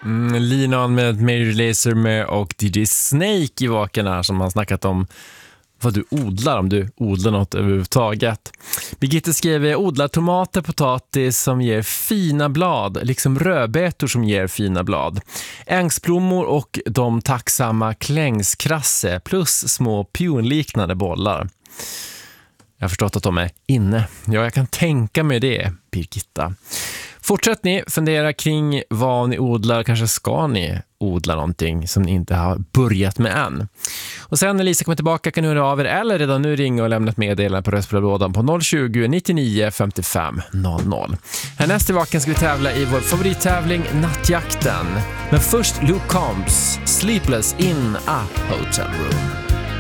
Linan med Major Lazer och DJ Snake i vaken här som har snackat om vad du odlar, om du odlar något överhuvudtaget. Birgitte skrev: jag odlar tomater, potatis som ger fina blad, liksom rödbetor som ger fina blad. Ängsblommor och de tacksamma klängskrasse plus små pionliknande bollar. Jag har förstått att de är inne. Ja, jag kan tänka mig det, Birgitta. Fortsätt ni fundera kring vad ni odlar. Kanske ska ni odla någonting som ni inte har börjat med än. Och sen när Lisa kommer tillbaka kan ni höra av er eller redan nu ringa och lämna ett meddelande på röstbrevlådan på 020 99 55 00. Härnäst i vaken ska vi tävla i vår favorittävling Nattjakten. Men först Luke Combs, Sleepless in a Hotel Room.